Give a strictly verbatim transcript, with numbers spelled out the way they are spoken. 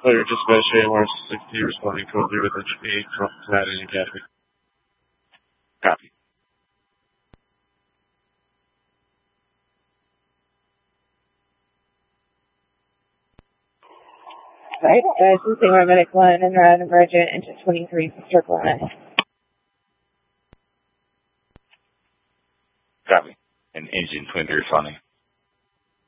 Clear dispatch A one sixty responding code three with engine eight from Madden Academy. Copy. Right, uh, Sensing Paramedic one and Rad Emergent into twenty-three for Circle N. Copy. And engine twenty-three responding.